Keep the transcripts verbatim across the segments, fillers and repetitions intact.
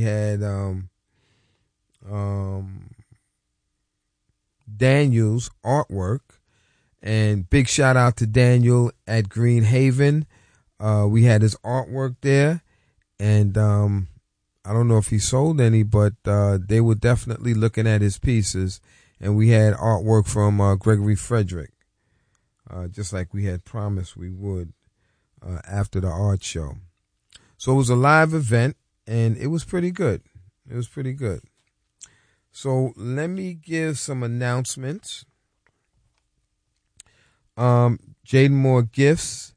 had um, um, Daniel's artwork. And big shout out to Daniel at Green Haven. Uh, we had his artwork there. And um, I don't know if he sold any, but uh, they were definitely looking at his pieces. And we had artwork from uh, Gregory Frederick, uh, just like we had promised we would uh, after the art show. So it was a live event, and it was pretty good. It was pretty good. So let me give some announcements. Um, Jaden Moore Gifts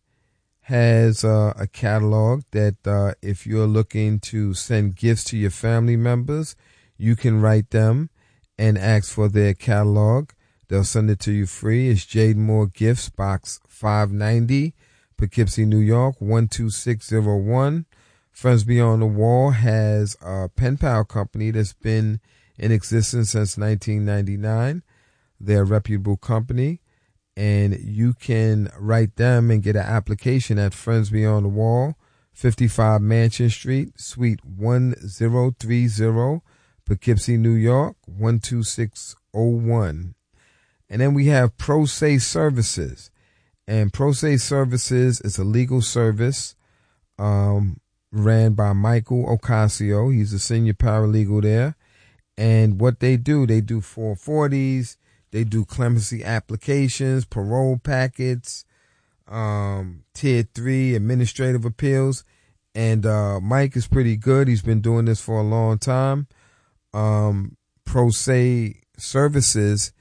has uh, a catalog that uh, if you're looking to send gifts to your family members, you can write them and ask for their catalog. They'll send it to you free. It's Jaden Moore Gifts, Box five ninety, Poughkeepsie, New York, one two six zero one. Friends Beyond the Wall has a pen pal company that's been in existence since nineteen ninety-nine. They're a reputable company. And you can write them and get an application at Friends Beyond the Wall, fifty-five Mansion Street, Suite one zero three zero, Poughkeepsie, New York, one two six zero one. And then we have Pro Se Services. And Pro Se Services is a legal service um, ran by Michael Ocasio. He's a senior paralegal there. And what they do, they do four forties. They do clemency applications, parole packets, um, tier three administrative appeals. And uh, Mike is pretty good. He's been doing this for a long time. Um, Pro Se Services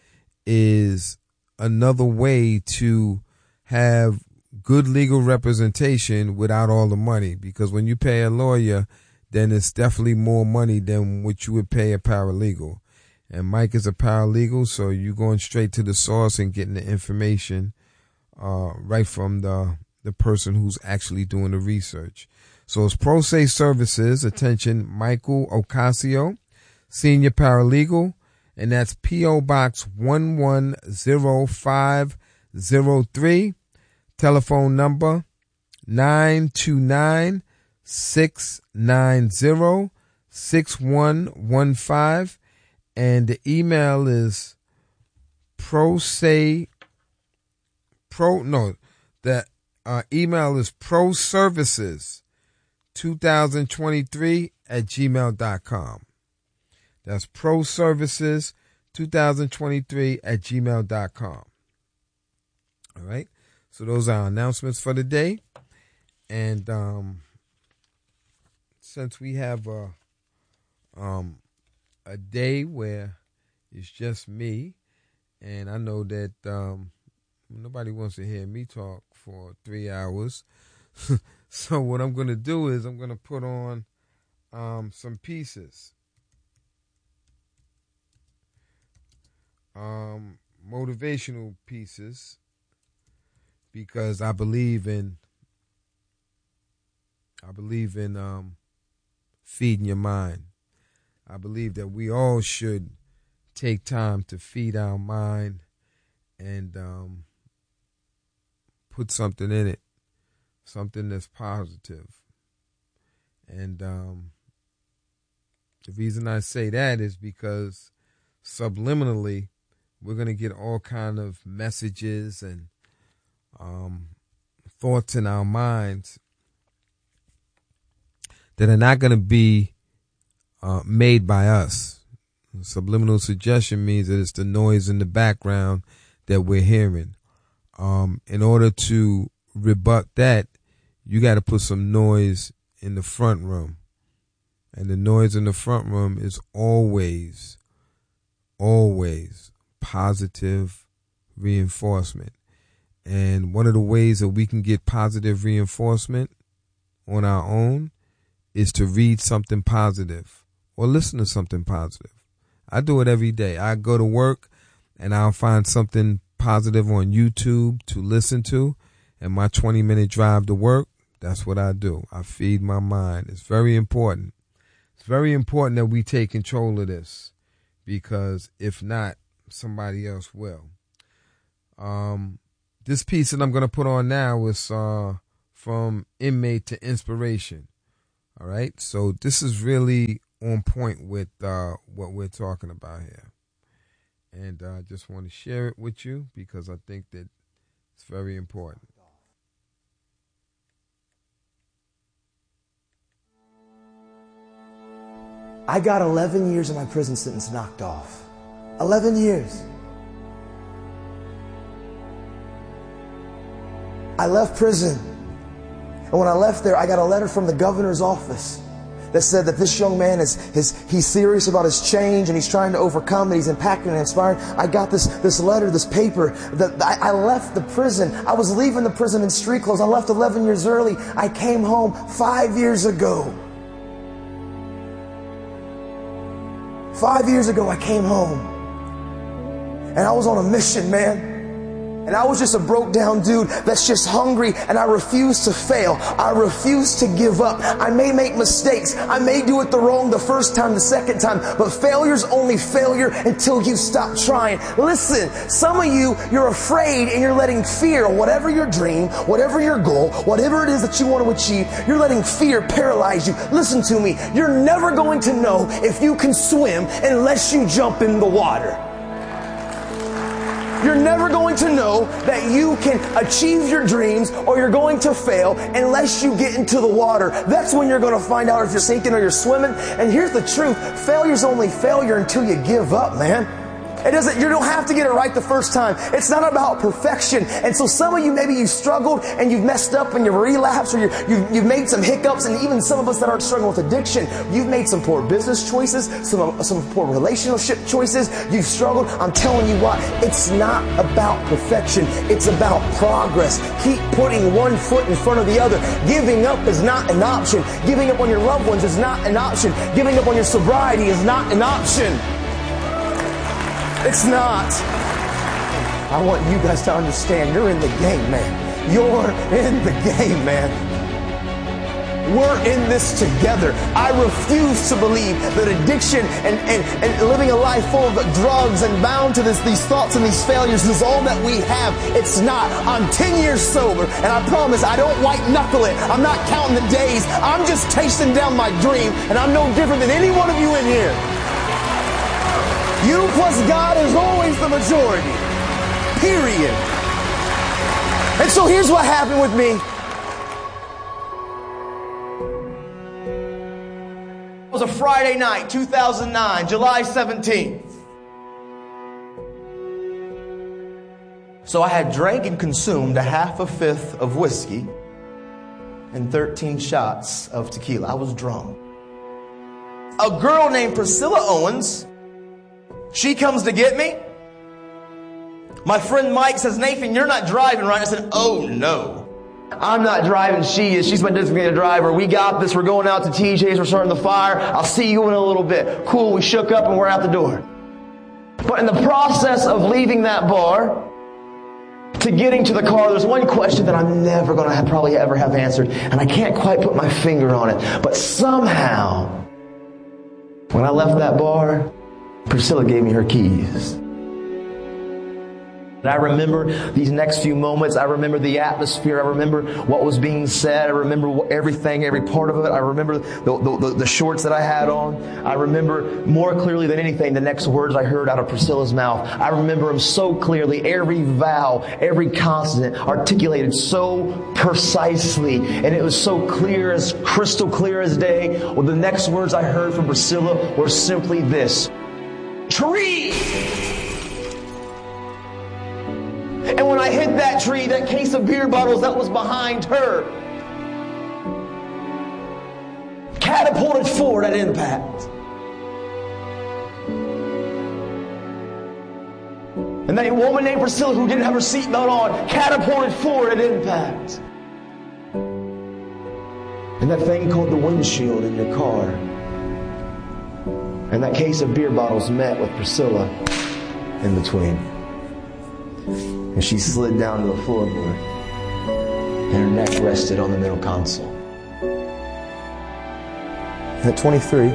is another way to have good legal representation without all the money. Because when you pay a lawyer, then it's definitely more money than what you would pay a paralegal. And Mike is a paralegal, so you're going straight to the source and getting the information uh, right from the the person who's actually doing the research. So it's Pro Se Services. Attention, Michael Ocasio, senior paralegal, and that's P O Box one one zero five zero three. Telephone number nine two nine, six nine zero, six one one five. And the email is pro say, pro, no, the uh, email is proservices twenty twenty-three at gmail dot com. That's proservices twenty twenty-three at gmail dot com. All right. So those are our announcements for the day. And um, since we have a, um, a day where it's just me, and I know that um, nobody wants to hear me talk for three hours. So what I'm going to do is I'm going to put on um, some pieces, um, motivational pieces, because I believe in I believe in um, feeding your mind. I believe that we all should take time to feed our mind and um, put something in it, something that's positive. And um, the reason I say that is because subliminally, we're going to get all kind of messages and um, thoughts in our minds that are not going to be Uh, made by us. Subliminal suggestion means that it's the noise in the background that we're hearing. Um, in order to rebut that, you got to put some noise in the front room. And the noise in the front room is always, always positive reinforcement. And one of the ways that we can get positive reinforcement on our own is to read something positive or listen to something positive. I do it every day. I go to work and I'll find something positive on YouTube to listen to. And my twenty minute drive to work, that's what I do. I feed my mind. It's very important. It's very important that we take control of this, because if not, somebody else will. Um, this piece that I'm going to put on now is uh, from Inmate to Inspiration. All right. So this is really on point with uh, what we're talking about here. And I uh, just want to share it with you because I think that it's very important. I got eleven years of my prison sentence knocked off. eleven years. I left prison. And when I left there, I got a letter from the governor's office that said that this young man is, is he's serious about his change and he's trying to overcome, that he's impacting and inspiring. I got this, this letter, this paper. That I, I left the prison. I was leaving the prison in street clothes. I left eleven years early. I came home five years ago. Five years ago, I came home. And I was on a mission, man. And I was just a broke down dude that's just hungry, and I refuse to fail. I refuse to give up. I may make mistakes. I may do it the wrong the first time, the second time, but failure's only failure until you stop trying. Listen, some of you, you're afraid and you're letting fear, whatever your dream, whatever your goal, whatever it is that you want to achieve, you're letting fear paralyze you. Listen to me. You're never going to know if you can swim unless you jump in the water. You're never going to know that you can achieve your dreams or you're going to fail unless you get into the water. That's when you're going to find out if you're sinking or you're swimming. And here's the truth. Failure's only failure until you give up, man. It doesn't, you don't have to get it right the first time. It's not about perfection. And so some of you, maybe you've struggled and you've messed up and you've relapsed, or you, you've, you've made some hiccups. And even some of us that are struggling with addiction, you've made some poor business choices, some, some poor relationship choices. You've struggled. I'm telling you what, it's not about perfection. It's about progress. Keep putting one foot in front of the other. Giving up is not an option. Giving up on your loved ones is not an option. Giving up on your sobriety is not an option. It's not. I want you guys to understand, you're in the game, man. You're in the game, man. We're in this together. I refuse to believe that addiction and, and, and living a life full of drugs and bound to this, these thoughts and these failures is all that we have. It's not. I'm ten years sober, and I promise I don't white knuckle it. I'm not counting the days. I'm just chasing down my dream, and I'm no different than any one of you in here. You plus God is always the majority. Period. And so here's what happened with me. It was a Friday night, two thousand nine, July seventeenth. So I had drank and consumed a half a fifth of whiskey and thirteen shots of tequila. I was drunk. A girl named Priscilla Owens, she comes to get me. My friend Mike says, Nathan, you're not driving, right? I said, oh, no. I'm not driving. She is. She's my designated driver. We got this. We're going out to T J's. We're starting the fire. I'll see you in a little bit. Cool. We shook up and we're out the door. But in the process of leaving that bar to getting to the car, there's one question that I'm never going to have, probably ever have answered. And I can't quite put my finger on it. But somehow, when I left that bar, Priscilla gave me her keys. And I remember these next few moments. I remember the atmosphere. I remember what was being said. I remember everything, every part of it. I remember the, the, the shorts that I had on. I remember more clearly than anything the next words I heard out of Priscilla's mouth. I remember them so clearly. Every vowel, every consonant articulated so precisely. And it was so clear, as crystal clear as day. Well, the next words I heard from Priscilla were simply this. Tree! And when I hit that tree, that case of beer bottles that was behind her catapulted forward at impact. And that woman named Priscilla, who didn't have her seatbelt on, catapulted forward at impact. And that thing called the windshield in your car and that case of beer bottles met with Priscilla in between. And she slid down to the floorboard, and her neck rested on the middle console. And at twenty-three,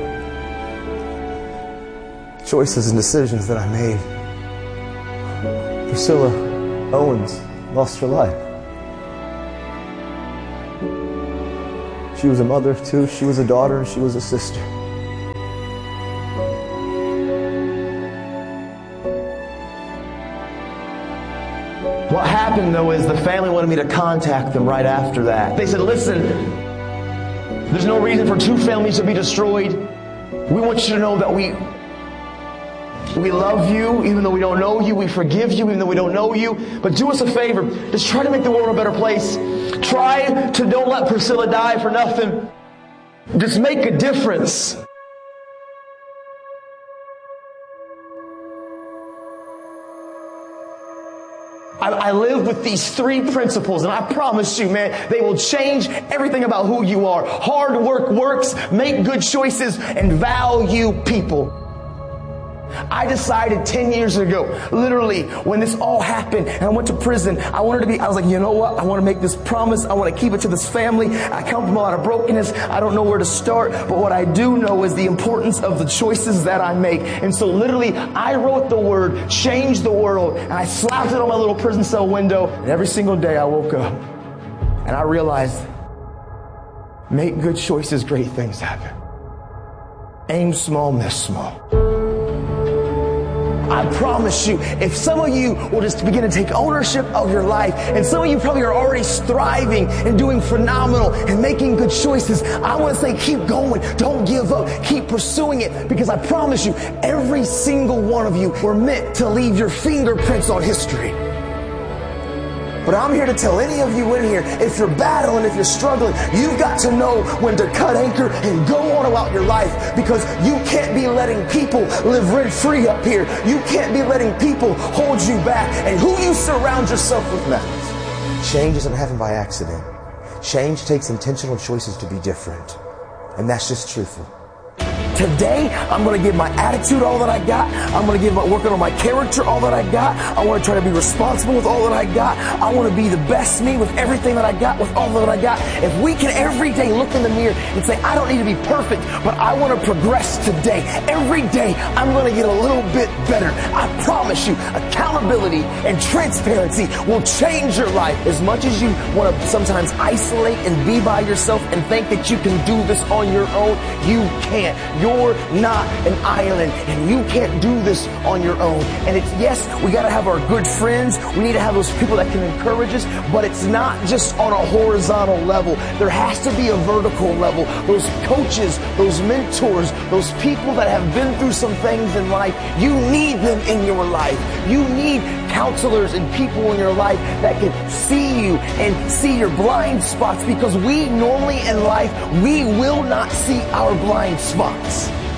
choices and decisions that I made, Priscilla Owens lost her life. She was a mother of two, she was a daughter, and she was a sister. What happened, though, is the family wanted me to contact them right after that. They said, listen, there's no reason for two families to be destroyed. We want you to know that we we love you, even though we don't know you. We forgive you, even though we don't know you. But do us a favor. Just try to make the world a better place. Try to don't let Priscilla die for nothing. Just make a difference. I, I live with these three principles, and I promise you, man, they will change everything about who you are. Hard work works, make good choices, and value people. I decided ten years ago, literally, when this all happened and I went to prison, I wanted to be, I was like, you know what? I want to make this promise. I want to keep it to this family. I come from a lot of brokenness. I don't know where to start, but what I do know is the importance of the choices that I make. And so literally, I wrote the word, change the world, and I slapped it on my little prison cell window. And every single day I woke up and I realized, make good choices, great things happen. Aim small, miss small. I promise you, if some of you will just begin to take ownership of your life, and some of you probably are already striving and doing phenomenal and making good choices, I want to say keep going. Don't give up. Keep pursuing it, because I promise you, every single one of you were meant to leave your fingerprints on history. But I'm here to tell any of you in here, if you're battling, if you're struggling, you've got to know when to cut anchor and go on about your life, because you can't be letting people live rent-free up here. You can't be letting people hold you back. And who you surround yourself with matters. Change doesn't happen by accident. Change takes intentional choices to be different. And that's just truthful. Today, I'm going to give my attitude all that I got. I'm going to give my working on my character all that I got. I want to try to be responsible with all that I got. I want to be the best me with everything that I got, with all that I got. If we can every day look in the mirror and say, I don't need to be perfect, but I want to progress today. Every day, I'm going to get a little bit better. I promise you, accountability and transparency will change your life. As much as you want to sometimes isolate and be by yourself and think that you can do this on your own, you can't. You're not an island, and you can't do this on your own. And it's, yes, we got to have our good friends. We need to have those people that can encourage us, but it's not just on a horizontal level. There has to be a vertical level. Those coaches, those mentors, those people that have been through some things in life, you need them in your life. You need counselors and people in your life that can see you and see your blind spots, because we normally in life, we will not see our blind spots.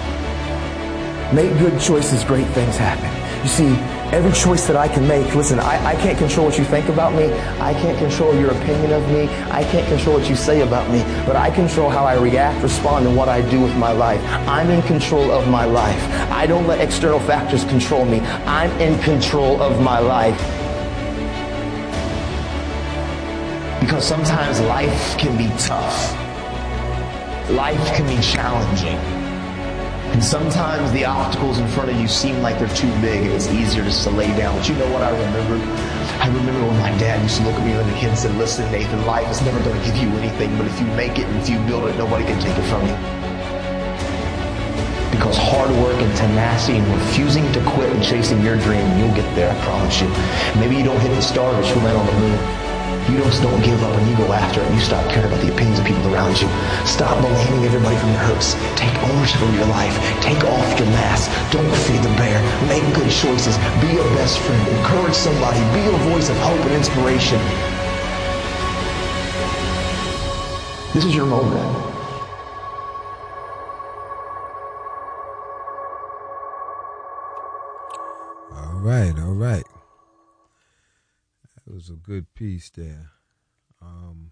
Make good choices, great things happen. You see, every choice that I can make, listen, I, I can't control what you think about me. I can't control your opinion of me. I can't control what you say about me, but I control how I react, respond, and what I do with my life. I'm in control of my life. I don't let external factors control me. I'm in control of my life. Because sometimes life can be tough. Life can be challenging. And sometimes the obstacles in front of you seem like they're too big and it's easier just to lay down. But you know what I remember? I remember when my dad used to look at me when a kid and said, listen, Nathan, life is never going to give you anything, but if you make it and if you build it, nobody can take it from you. Because hard work and tenacity and refusing to quit and chasing your dream, you'll get there, I promise you. Maybe you don't hit the stars, but you'll land on the moon. You just don't give up and you go after it, and you stop caring about the opinions of people around you. Stop blaming everybody for your hurts. Take ownership of your life. Take off your mask. Don't feed the bear. Make good choices. Be your best friend. Encourage somebody. Be a voice of hope and inspiration. This is your moment. All right, all right. It was a good piece there. Um,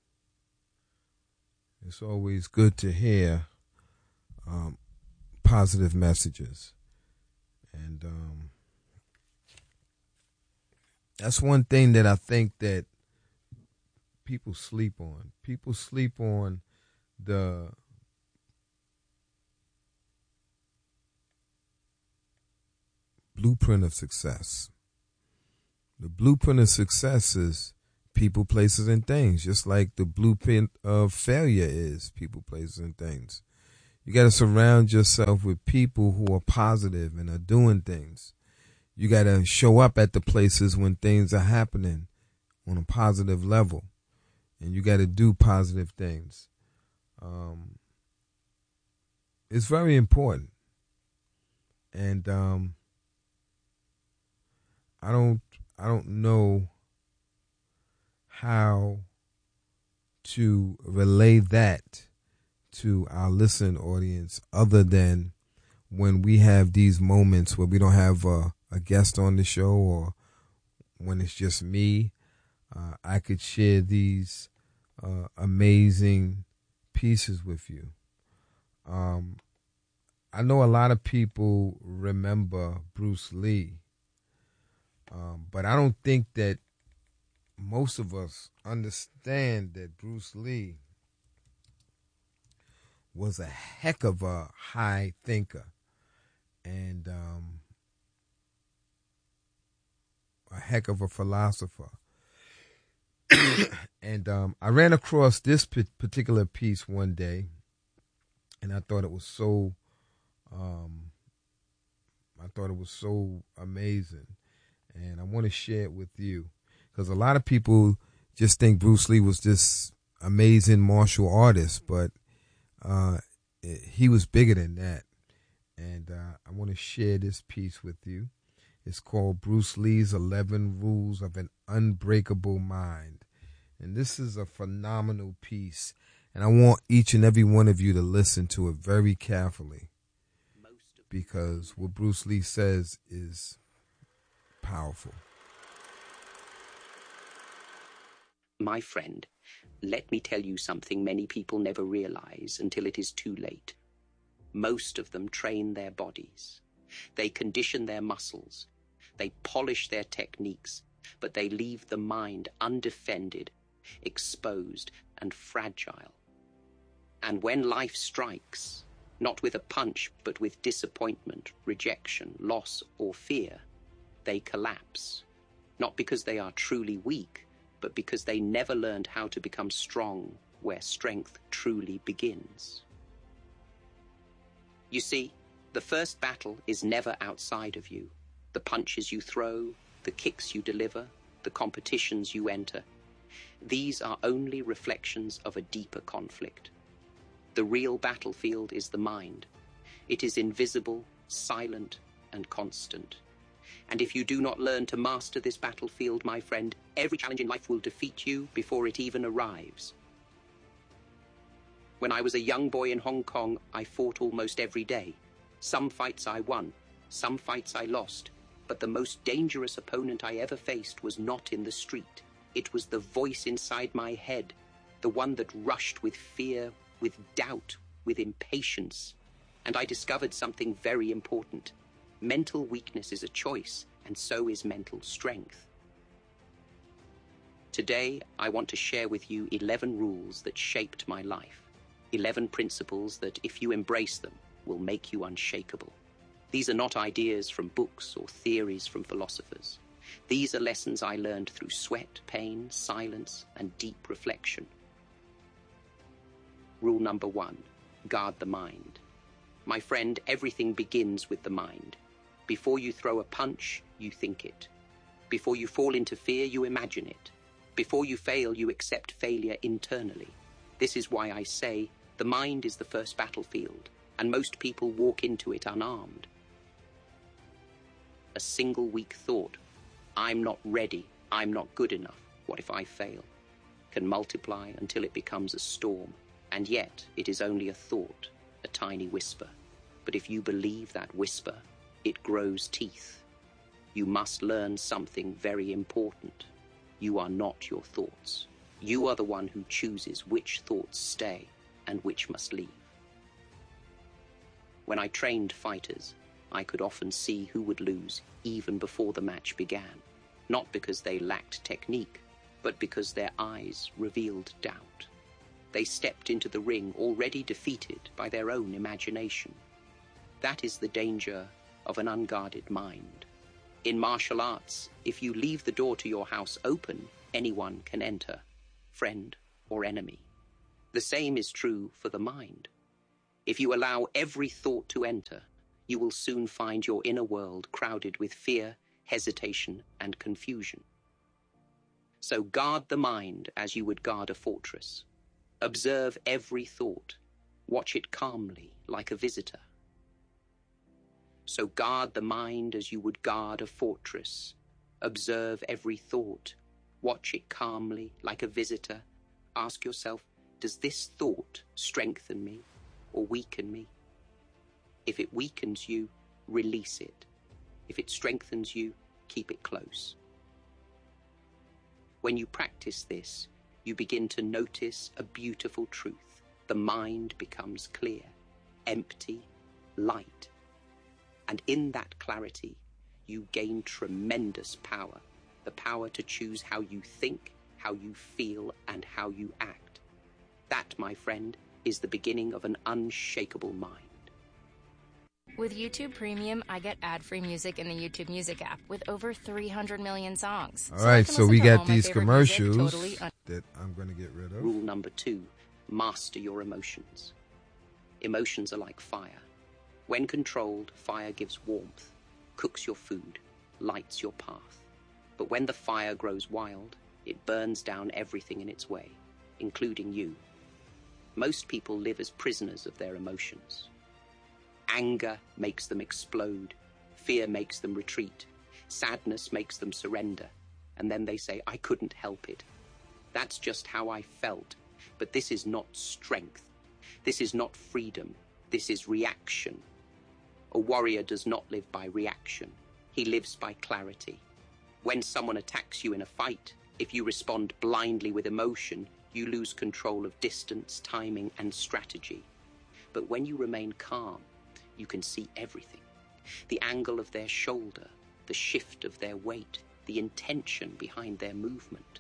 it's always good to hear um, positive messages. And um, that's one thing that I think that people sleep on. People sleep on the blueprint of success. The blueprint of success is people, places, and things, just like the blueprint of failure is people, places, and things. You got to surround yourself with people who are positive and are doing things. you got to show up at the places when things are happening on a positive level, and you got to do positive things. Um, it's very important, and um, I don't, I don't know how to relay that to our listening audience other than when we have these moments where we don't have a, a guest on the show, or when it's just me. Uh, I could share these uh, amazing pieces with you. Um, I know a lot of people remember Bruce Lee, um, but I don't think that most of us understand that Bruce Lee was a heck of a high thinker and um, a heck of a philosopher. And um, I ran across this p- particular piece one day, and I thought it was so, um, I thought it was so amazing, and I want to share it with you, because a lot of people just think Bruce Lee was this amazing martial artist, but uh, it, he was bigger than that. And uh, I want to share this piece with you. It's called Bruce Lee's eleven Rules of an Unbreakable Mind. And this is a phenomenal piece. And I want each and every one of you to listen to it very carefully, because what Bruce Lee says is powerful. My friend, let me tell you something many people never realize until it is too late. Most of them train their bodies. They condition their muscles. They polish their techniques, but they leave the mind undefended, exposed, and fragile. And when life strikes, not with a punch, but with disappointment, rejection, loss, or fear, they collapse. Not because they are truly weak, but because they never learned how to become strong where strength truly begins. You see, the first battle is never outside of you. The punches you throw, the kicks you deliver, the competitions you enter. These are only reflections of a deeper conflict. The real battlefield is the mind. It is invisible, silent, and constant. And if you do not learn to master this battlefield, my friend, every challenge in life will defeat you before it even arrives. When I was a young boy in Hong Kong, I fought almost every day. Some fights I won, some fights I lost, but the most dangerous opponent I ever faced was not in the street. It was the voice inside my head, the one that rushed with fear, with doubt, with impatience. And I discovered something very important. Mental weakness is a choice, and so is mental strength. Today, I want to share with you eleven rules that shaped my life. eleven principles that, if you embrace them, will make you unshakable. These are not ideas from books or theories from philosophers. These are lessons I learned through sweat, pain, silence, and deep reflection. Rule number one, guard the mind. My friend, everything begins with the mind. Before you throw a punch, you think it. Before you fall into fear, you imagine it. Before you fail, you accept failure internally. This is why I say the mind is the first battlefield, and most people walk into it unarmed. A single weak thought, I'm not ready, I'm not good enough, what if I fail, can multiply until it becomes a storm. And yet, it is only a thought, a tiny whisper. But if you believe that whisper, it grows teeth. You must learn something very important. You are not your thoughts. You are the one who chooses which thoughts stay and which must leave. When I trained fighters, I could often see who would lose even before the match began, not because they lacked technique, but because their eyes revealed doubt. They stepped into the ring already defeated by their own imagination. That is the danger of an unguarded mind. In martial arts, if you leave the door to your house open, anyone can enter, friend or enemy. The same is true for the mind. If you allow every thought to enter, you will soon find your inner world crowded with fear, hesitation, and confusion. So guard the mind as you would guard a fortress. Observe every thought. Watch it calmly, like a visitor. So guard the mind as you would guard a fortress. Observe every thought. Watch it calmly, like a visitor. Ask yourself, does this thought strengthen me or weaken me? If it weakens you, release it. If it strengthens you, keep it close. When you practice this, you begin to notice a beautiful truth. The mind becomes clear, empty, light. And in that clarity, you gain tremendous power. The power to choose how you think, how you feel, and how you act. That, my friend, is the beginning of an unshakable mind. With YouTube Premium, I get ad-free music in the YouTube Music app with over three hundred million songs. All so right, so we got these commercials totally un- that I'm going to get rid of. Rule number two, master your emotions. Emotions are like fire. When controlled, fire gives warmth, cooks your food, lights your path. But when the fire grows wild, it burns down everything in its way, including you. Most people live as prisoners of their emotions. Anger makes them explode. Fear makes them retreat. Sadness makes them surrender. And then they say, I couldn't help it. That's just how I felt. But this is not strength. This is not freedom. This is reaction. A warrior does not live by reaction. He lives by clarity. When someone attacks you in a fight, if you respond blindly with emotion, you lose control of distance, timing, and strategy. But when you remain calm, you can see everything. The angle of their shoulder, the shift of their weight, the intention behind their movement.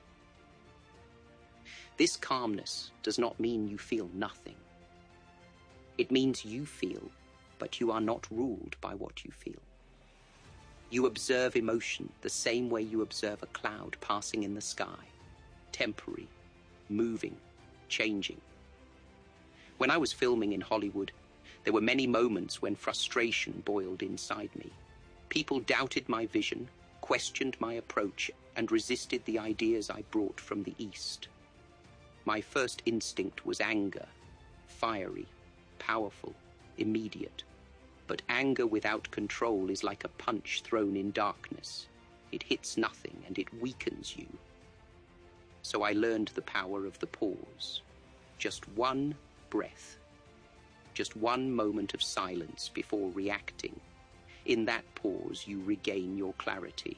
This calmness does not mean you feel nothing. It means you feel, but you are not ruled by what you feel. You observe emotion the same way you observe a cloud passing in the sky, temporary, moving, changing. When I was filming in Hollywood, there were many moments when frustration boiled inside me. People doubted my vision, questioned my approach, and resisted the ideas I brought from the East. My first instinct was anger, fiery, powerful, immediate. But anger without control is like a punch thrown in darkness. It hits nothing and it weakens you. So I learned the power of the pause. Just one breath. Just one moment of silence before reacting. In that pause, you regain your clarity.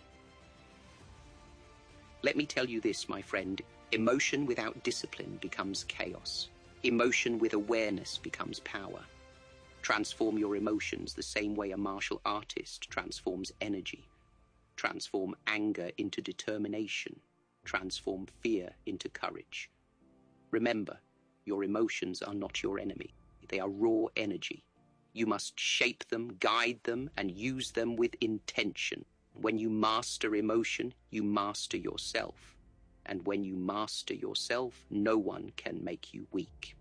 Let me tell you this, my friend. Emotion without discipline becomes chaos. Emotion with awareness becomes power. Transform your emotions the same way a martial artist transforms energy. Transform anger into determination. Transform fear into courage. Remember, your emotions are not your enemy. They are raw energy. You must shape them, guide them, and use them with intention. When you master emotion, you master yourself. And when you master yourself, no one can make you weak.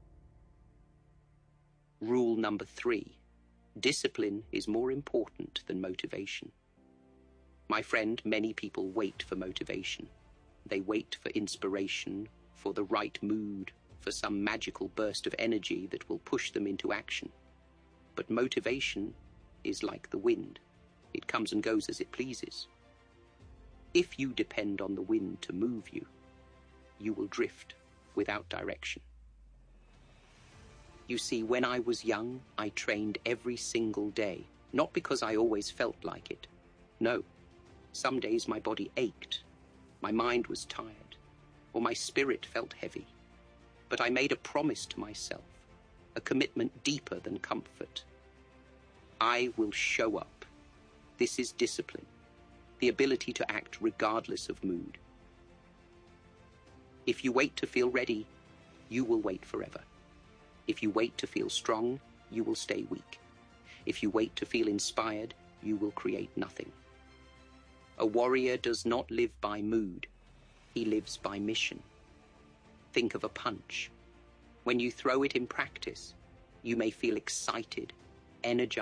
Rule number three, discipline is more important than motivation. My friend, many people wait for motivation. They wait for inspiration, for the right mood, for some magical burst of energy that will push them into action. But motivation is like the wind. It comes and goes as it pleases. If you depend on the wind to move you, you will drift without direction. You see, when I was young, I trained every single day, not because I always felt like it. No, some days my body ached, my mind was tired, or my spirit felt heavy. But I made a promise to myself, a commitment deeper than comfort. I will show up. This is discipline, the ability to act regardless of mood. If you wait to feel ready, you will wait forever. If you wait to feel strong, you will stay weak. If you wait to feel inspired, you will create nothing. A warrior does not live by mood. He lives by mission. Think of a punch. When you throw it in practice, you may feel excited, energized,